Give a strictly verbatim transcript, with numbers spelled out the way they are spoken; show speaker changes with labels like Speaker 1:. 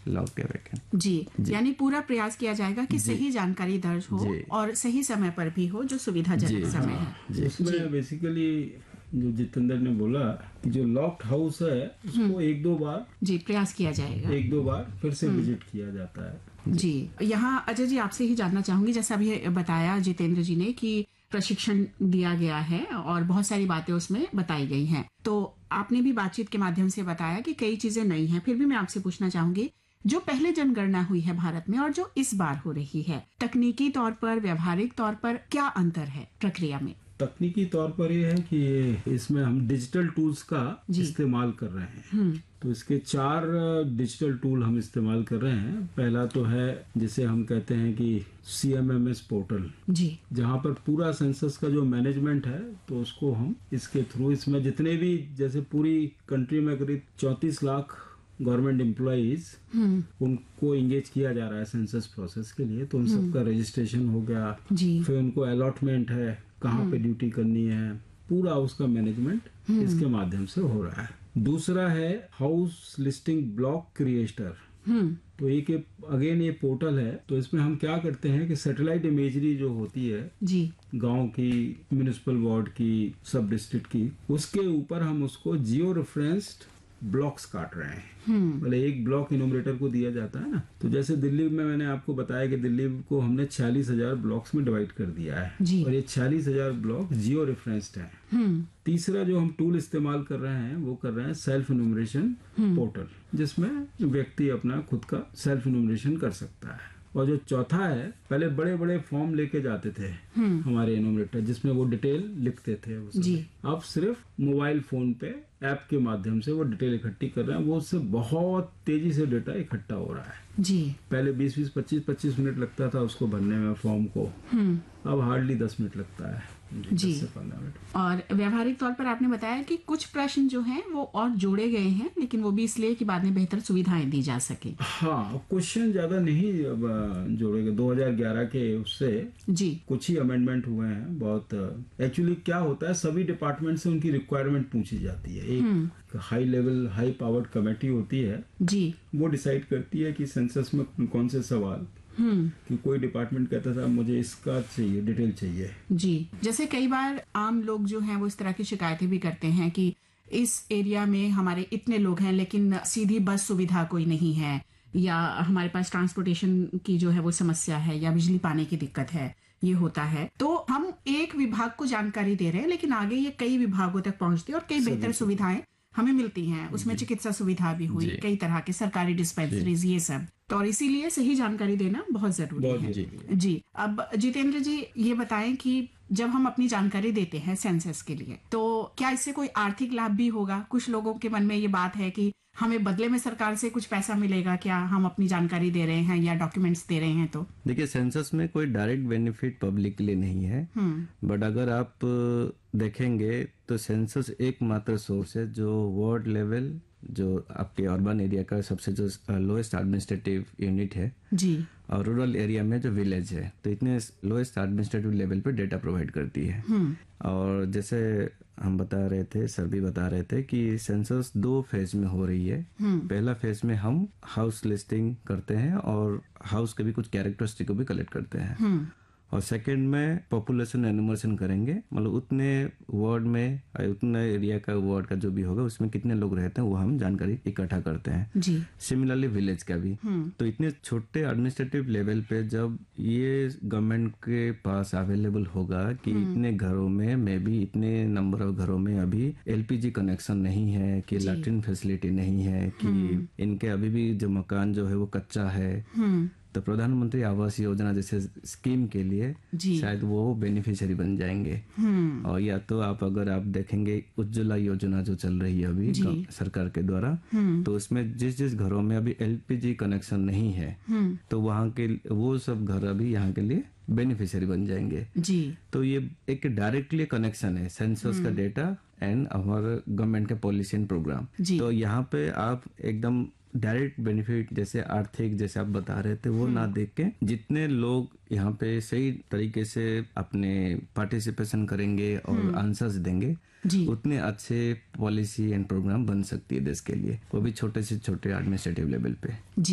Speaker 1: Locked या vacant.
Speaker 2: जी,
Speaker 1: जी।
Speaker 2: यानी पूरा प्रयास किया जाएगा कि
Speaker 1: जी।
Speaker 2: सही जानकारी दर्ज हो
Speaker 1: जी।
Speaker 2: और सही समय पर भी हो, जो सुविधाजनक समय है।
Speaker 1: जी।
Speaker 3: उसमें बेसिकली जो जितेंद्र ने बोला कि जो लॉक्ड हाउस है उसको एक दो बार
Speaker 2: जी प्रयास किया जाएगा,
Speaker 3: एक दो बार फिर से विजिट किया जाता है।
Speaker 2: जी। यहाँ अजय जी आपसे ही जानना चाहूंगी, जैसा अभी बताया जितेंद्र जी ने कि प्रशिक्षण दिया गया है और बहुत सारी बातें उसमें बताई गई हैं, तो आपने भी बातचीत के माध्यम से बताया कि कई चीजें नई हैं। फिर भी मैं आपसे पूछना चाहूंगी, जो पहले जनगणना हुई है भारत में और जो इस बार हो रही है, तकनीकी तौर पर, व्यावहारिक तौर पर क्या अंतर है प्रक्रिया में?
Speaker 3: तकनीकी तौर पर ये है कि इसमें हम डिजिटल टूल्स का इस्तेमाल कर रहे हैं। तो इसके चार डिजिटल टूल हम इस्तेमाल कर रहे हैं। पहला तो है जिसे हम कहते हैं कि C M M S portal,
Speaker 2: जी,
Speaker 3: जहाँ पर पूरा सेंसस का जो मैनेजमेंट है तो उसको हम इसके थ्रू, इसमें जितने भी, जैसे पूरी कंट्री में करीब चौंतीस लाख गवर्नमेंट एम्प्लॉइज उनको इंगेज किया जा रहा है सेंसस प्रोसेस के लिए। तो उन सबका रजिस्ट्रेशन हो गया,
Speaker 2: जी,
Speaker 3: फिर उनको अलॉटमेंट है, कहाँ पे ड्यूटी करनी है, पूरा उसका मैनेजमेंट इसके माध्यम से हो रहा है। दूसरा है हाउस लिस्टिंग ब्लॉक क्रिएटर। तो एक अगेन ये पोर्टल है। तो इसमें हम क्या करते हैं कि सैटेलाइट इमेजरी जो होती है
Speaker 2: जी,
Speaker 3: गांव की, म्युनिसिपल वार्ड की, सब डिस्ट्रिक्ट की, उसके ऊपर हम उसको जियो रेफरेंस्ड ब्लॉक्स काट रहे हैं। मतलब एक ब्लॉक इनोमिनेटर को दिया जाता है ना, तो जैसे दिल्ली में मैंने आपको बताया कि दिल्ली को हमने छियालीस हजार ब्लॉक्स में डिवाइड कर दिया है और ये छियालीस हजार ब्लॉक जियो रेफरेंस्ड है। तीसरा जो हम टूल इस्तेमाल कर रहे हैं वो कर रहे हैं सेल्फ इनोमिनेशन पोर्टल, जिसमें व्यक्ति अपना खुद का सेल्फ इनोमिनेशन कर सकता है। और जो चौथा है, पहले बड़े बड़े फॉर्म लेके जाते थे हमारे इनोमिनेटर, जिसमें वो डिटेल लिखते थे उसमें। अब सिर्फ मोबाइल फोन पे ऐप के माध्यम से वो डिटेल इकट्ठी कर रहे हैं। वो उससे बहुत तेजी से डेटा इकट्ठा हो रहा है।
Speaker 2: जी,
Speaker 3: पहले बीस बीस पच्चीस पच्चीस मिनट लगता था उसको भरने में फॉर्म को, अब हार्डली दस मिनट लगता है।
Speaker 2: जी, और व्यावहारिक तौर पर आपने बताया कि कुछ प्रश्न जो हैं वो और जोड़े गए हैं, लेकिन वो भी इसलिए कि बाद में बेहतर सुविधाएं दी जा सके।
Speaker 3: हाँ, क्वेश्चन ज्यादा नहीं जोड़े गए। दो हज़ार ग्यारह के उससे
Speaker 2: जी
Speaker 3: कुछ ही अमेंडमेंट हुए हैं। बहुत एक्चुअली क्या होता है, सभी डिपार्टमेंट से उनकी रिक्वायरमेंट पूछी जाती है। एक high level high powered committee होती है
Speaker 2: जी,
Speaker 3: वो डिसाइड करती है कि सेंसस में कौन से सवाल, कि कोई डिपार्टमेंट कहता था मुझे इसका चाहिए, डिटेल चाहिए।
Speaker 2: जी, जैसे कई बार आम लोग जो हैं वो इस तरह की शिकायतें भी करते हैं कि इस एरिया में हमारे इतने लोग हैं लेकिन सीधी बस सुविधा कोई नहीं है, या हमारे पास ट्रांसपोर्टेशन की जो है वो समस्या है, या बिजली पाने की दिक्कत है, ये होता है। तो हम एक विभाग को जानकारी दे रहे हैं लेकिन आगे ये कई विभागों तक पहुंचती है और कई बेहतर सुविधाएं हमें मिलती हैं। उसमें चिकित्सा सुविधा भी हुई, कई तरह के सरकारी डिस्पेंसरीज, ये सब। तो और इसीलिए सही जानकारी देना बहुत जरूरी है।
Speaker 1: जी,
Speaker 2: जी, अब जितेंद्र जी ये बताएं कि जब हम अपनी जानकारी देते हैं सेंसस के लिए, तो क्या इससे कोई आर्थिक लाभ भी होगा? कुछ लोगों के मन में ये बात है कि हमें बदले में सरकार से कुछ पैसा मिलेगा क्या, हम अपनी जानकारी दे रहे हैं या डॉक्यूमेंट्स दे रहे हैं तो?
Speaker 1: देखिए, सेंसस में कोई डायरेक्ट बेनिफिट पब्लिक के लिए नहीं है, बट अगर आप देखेंगे तो सेंसस एकमात्र सोर्स है जो वार्ड लेवल, जो आपके अर्बन एरिया का सबसे जो लोएस्ट एडमिनिस्ट्रेटिव यूनिट है
Speaker 2: जी, और
Speaker 1: रूरल एरिया में जो विलेज है, तो इतने लोएस्ट एडमिनिस्ट्रेटिव लेवल पे डेटा प्रोवाइड करती है। और जैसे हम बता रहे थे, सर भी बता रहे थे कि सेंसस दो फेज में हो रही है। पहला फेज में हम हाउस लिस्टिंग करते हैं और हाउस के भी कुछ कैरेक्टरिस्टिक को भी कलेक्ट करते हैं, और सेकंड में पॉपुलेशन एनुमरेशन करेंगे, मतलब उतने वार्ड में, उतने एरिया का वार्ड का जो भी होगा उसमें कितने लोग रहते हैं वो हम जानकारी इकट्ठा करते हैं।
Speaker 2: जी,
Speaker 1: सिमिलरली विलेज का भी। तो इतने छोटे एडमिनिस्ट्रेटिव लेवल पे जब ये गवर्नमेंट के पास अवेलेबल होगा कि इतने घरों में मे बी इतने नंबर ऑफ घरों में अभी एलपीजी कनेक्शन नहीं है, कि लैट्रिन फैसिलिटी नहीं है, कि इनके अभी भी जो मकान जो है वो कच्चा है, तो प्रधानमंत्री आवास योजना जैसे स्कीम के लिए शायद वो बेनिफिशियरी बन जाएंगे। और या तो आप अगर आप देखेंगे उज्ज्वला योजना जो चल रही है अभी सरकार के द्वारा, तो उसमें जिस जिस घरों में अभी एलपीजी कनेक्शन नहीं है तो वहाँ के वो सब घर अभी यहाँ के लिए बेनिफिशियरी बन जाएंगे।
Speaker 2: जी,
Speaker 1: तो ये एक डायरेक्टली कनेक्शन है सेंसस का डेटा एंड हमारे गवर्नमेंट के पॉलिसी एंड प्रोग्राम। तो यहाँ पे आप एकदम डायरेक्ट बेनिफिट जैसे आर्थिक जैसे आप बता रहे थे वो ना देख के जितने लोग यहाँ पे सही तरीके से अपने पार्टिसिपेशन करेंगे और आंसर्स देंगे, उतने अच्छे पॉलिसी एंड प्रोग्राम बन सकती है देश के लिए, वो भी छोटे से छोटे एडमिनिस्ट्रेटिव लेवल पे।